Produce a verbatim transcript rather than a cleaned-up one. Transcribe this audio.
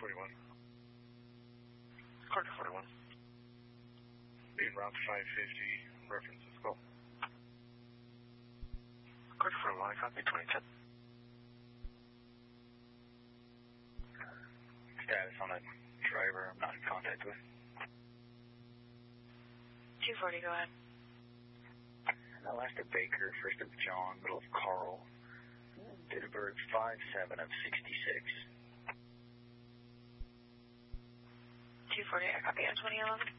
forty-one. Carter forty-one. Being route five fifty, references, go. Carter forty-one, copy twenty ten. Status on a driver I'm not in contact with. two forty, go ahead. Now last of Baker, first of John, middle of Carl. Date of birth five seven of sixty-six. two forty, I copy on twenty eleven.